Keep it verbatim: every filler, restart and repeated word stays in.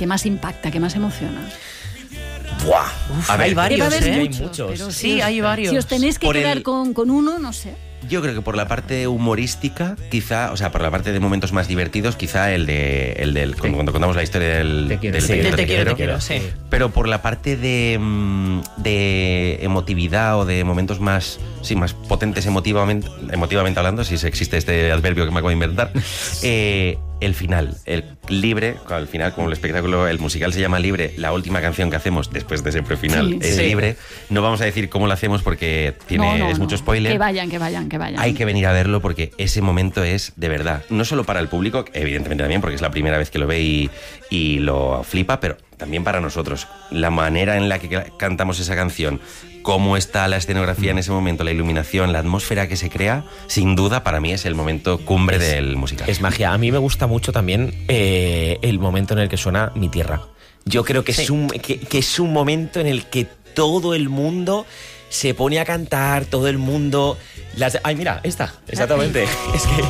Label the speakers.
Speaker 1: que más impacta, que más emociona?
Speaker 2: ¡Buah!
Speaker 3: Uf,
Speaker 2: A ver,
Speaker 3: hay varios,
Speaker 1: Debe haber
Speaker 3: ¿eh?
Speaker 2: hay
Speaker 1: muchos,
Speaker 2: muchos.
Speaker 1: pero
Speaker 3: Sí,
Speaker 1: si os-
Speaker 3: hay varios.
Speaker 1: Si os tenéis que
Speaker 2: Por
Speaker 1: quedar
Speaker 2: el-
Speaker 1: con, con uno, no sé.
Speaker 2: Yo creo que por la parte humorística, quizá, o sea, por la parte de momentos más divertidos, quizá el de el del cuando, cuando contamos la historia del
Speaker 4: Te quiero.
Speaker 2: del
Speaker 4: Sí,
Speaker 2: Te
Speaker 3: Del
Speaker 2: quiero,
Speaker 3: te quiero, te quiero, sí.
Speaker 2: Pero por la parte de, mm, de emotividad o de momentos más, sí, más potentes emotivamente, emotivamente hablando, si existe este adverbio que me acabo de inventar, eh, el final, el libre, al final, como el espectáculo, el musical se llama Libre, la última canción que hacemos después de ese prefinal
Speaker 1: Sí,
Speaker 2: es
Speaker 3: sí.
Speaker 2: Libre. No vamos a decir cómo lo hacemos porque tiene,
Speaker 1: No, no,
Speaker 2: es
Speaker 1: no.
Speaker 2: mucho spoiler.
Speaker 1: Que vayan, que vayan, que vayan.
Speaker 2: Hay que venir a verlo porque ese momento es de verdad. No solo para el público, evidentemente también, porque es la primera vez que lo ve y, y lo flipa, pero también para nosotros. La manera en la que ca- cantamos esa canción, cómo está la escenografía en ese momento, la iluminación, la atmósfera que se crea, sin duda para mí es el momento cumbre
Speaker 4: Es-
Speaker 2: del musical.
Speaker 4: Es magia. A mí me gusta mucho también eh, el momento en el que suena Mi Tierra. Yo creo que,
Speaker 3: Sí.
Speaker 4: es un, que, que es un momento en el que todo el mundo se pone a cantar, todo el mundo... Las, ay, mira, esta, exactamente. Es que